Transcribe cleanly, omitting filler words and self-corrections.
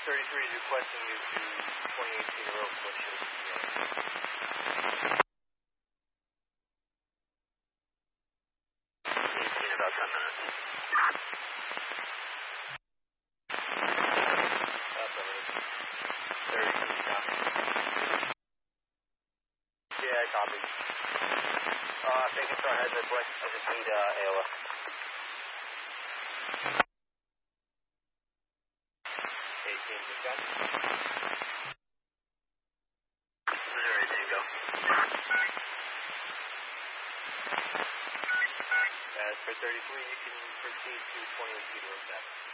33 is requesting you to 2018 Road. What should it be? In about 10 minutes. That's all right. 32, copy. Yeah, I copy. Taking front heads at West. I just need AOS. 18, discuss. Missouri Tango. As for 33, you can proceed to 2018 Road 7.